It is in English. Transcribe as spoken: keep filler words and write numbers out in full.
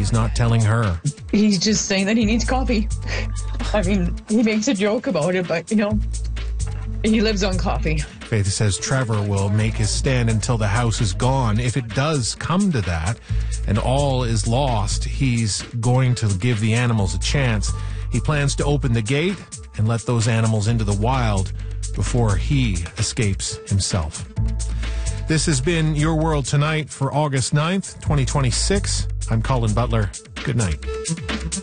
he's not telling her. He's just saying that he needs coffee. I mean, he makes a joke about it, but, you know, he lives on coffee. Faith says Trevor will make his stand until the house is gone. If it does come to that and all is lost, he's going to give the animals a chance. He plans to open the gate and let those animals into the wild before he escapes himself. This has been Your World Tonight for August ninth, twenty twenty-six. I'm Colin Butler. Good night.